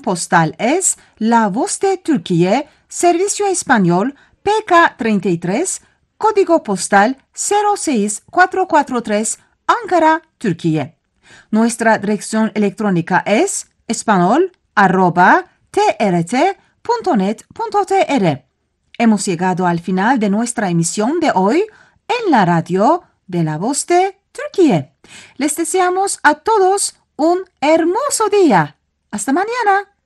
postal es La Voz de Turquía, Servicio Español, PK33, código postal 06443, Ankara, Turquía. Nuestra dirección electrónica es espanol@trt.net.tr. Hemos llegado al final de nuestra emisión de hoy en la radio de La Voz de Turquía. Les deseamos a todos un hermoso día. Hasta mañana.